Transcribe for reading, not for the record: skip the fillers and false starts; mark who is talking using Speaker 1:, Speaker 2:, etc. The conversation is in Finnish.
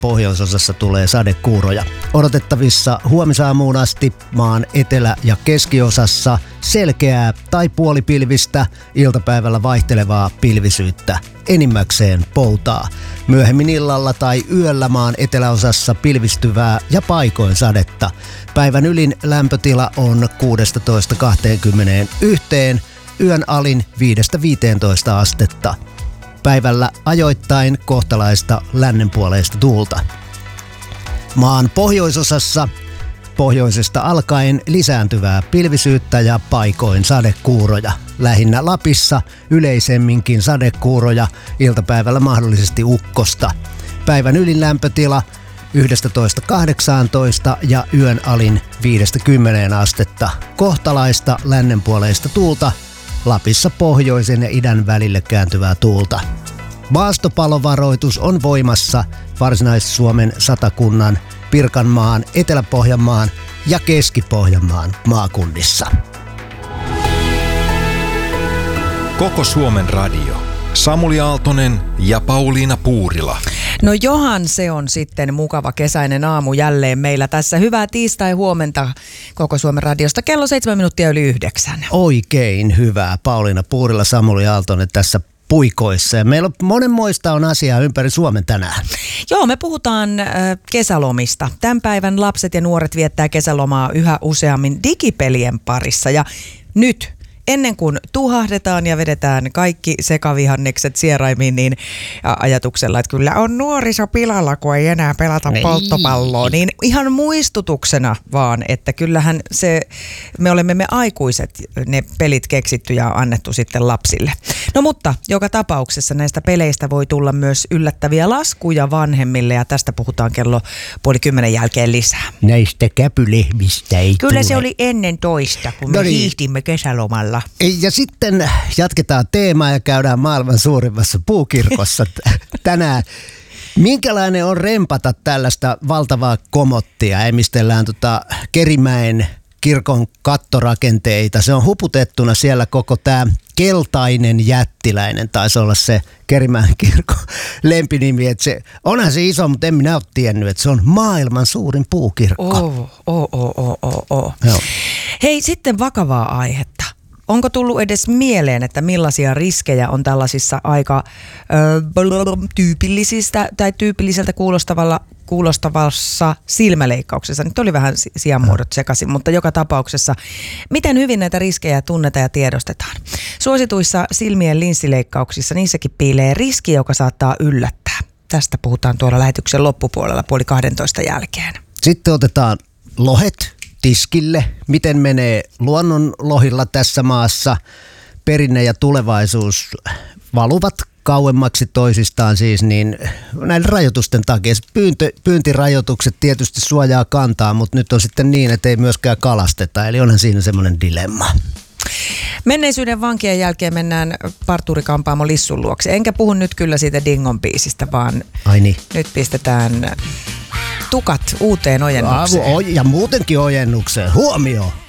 Speaker 1: pohjoisosassa tulee sadekuuroja. Odotettavissa huomisaamuun asti maan etelä- ja keskiosassa selkeää tai puolipilvistä, iltapäivällä vaihtelevaa pilvisyyttä, enimmäkseen poutaa. Myöhemmin illalla tai yöllä maan eteläosassa pilvistyvää ja paikoin sadetta. Päivän ylin lämpötila on 16–21, yön alin 5–15 astetta. Päivällä ajoittain kohtalaista lännenpuoleista tuulta. Maan pohjoisosassa pohjoisesta alkaen lisääntyvää pilvisyyttä ja paikoin sadekuuroja. Lähinnä Lapissa yleisemminkin sadekuuroja, iltapäivällä mahdollisesti ukkosta. Päivän ylin lämpötila 11–18 ja yön alin 5–10 astetta. Kohtalaista lännenpuoleista tuulta, Lapissa pohjoisen ja idän välille kääntyvää tuulta. Maastopalovaroitus on voimassa Varsinais-Suomen satakunnan, Pirkanmaan, Etelä-Pohjanmaan ja Keski-Pohjanmaan maakunnissa.
Speaker 2: Koko Suomen radio. Samuli Aaltonen ja Pauliina Puurila.
Speaker 3: No johan se on sitten mukava kesäinen aamu jälleen meillä tässä. Hyvää tiistai-huomenta Koko Suomen radiosta. Kello 7:09.
Speaker 1: Oikein hyvää. Pauliina Puurila, Samuli Aaltonen tässä puikoissa. Ja meillä on monenmoista on asiaa ympäri Suomen tänään.
Speaker 3: Joo, me puhutaan kesälomista. Tämän päivän lapset ja nuoret viettää kesälomaa yhä useammin digipelien parissa. Ja nyt, ennen kuin tuhahdetaan ja vedetään kaikki sekavihannekset sieraimiin, niin ajatuksella, että kyllä on nuoriso pilalla, kun ei enää pelata polttopalloa, niin ihan muistutuksena vaan, että kyllähän me olemme me aikuiset ne pelit keksitty ja annettu sitten lapsille. No mutta joka tapauksessa näistä peleistä voi tulla myös yllättäviä laskuja vanhemmille ja tästä puhutaan kello 9:30 jälkeen lisää.
Speaker 1: Näistä käpylehmistä ei
Speaker 3: Kyllä
Speaker 1: tule.
Speaker 3: Se oli ennen toista, kun me hiihdimme kesälomalla.
Speaker 1: Ja sitten jatketaan teemaa ja käydään maailman suurimmassa puukirkossa tänään. Minkälainen on rempata tällaista valtavaa komottia? Emistellään Kerimäen kirkon kattorakenteita. Se on huputettuna siellä koko tämä keltainen jättiläinen. Taisi olla se Kerimäen kirkon lempinimi. Että onhan se iso, mutta en minä ole tiennyt, että se on maailman suurin puukirkko.
Speaker 3: Joo. Hei, sitten vakavaa aihetta. Onko tullut edes mieleen, että millaisia riskejä on tällaisissa aika tyypilliseltä kuulostavassa silmäleikkauksessa? Nyt oli vähän sijanmuodot sekaisin, mutta joka tapauksessa, miten hyvin näitä riskejä tunnetaan ja tiedostetaan? Suosituissa silmien linssileikkauksissa niissäkin piilee riski, joka saattaa yllättää. Tästä puhutaan tuolla lähetyksen loppupuolella 11:30 jälkeen.
Speaker 1: Sitten otetaan lohet tiskille. Miten menee luonnonlohilla tässä maassa? Perinne ja tulevaisuus valuvat kauemmaksi toisistaan siis niin näiden rajoitusten takia. Pyyntirajoitukset tietysti suojaa kantaa, mutta nyt on sitten niin, että ei myöskään kalasteta. Eli onhan siinä semmoinen dilemma.
Speaker 3: Menneisyyden vankien jälkeen mennään parturikampaamo Lissun luokse. Enkä puhu nyt kyllä siitä Dingon biisistä, vaan nyt pistetään tukat uuteen ojennukseen.
Speaker 1: Ja muutenkin ojennukseen. Huomio!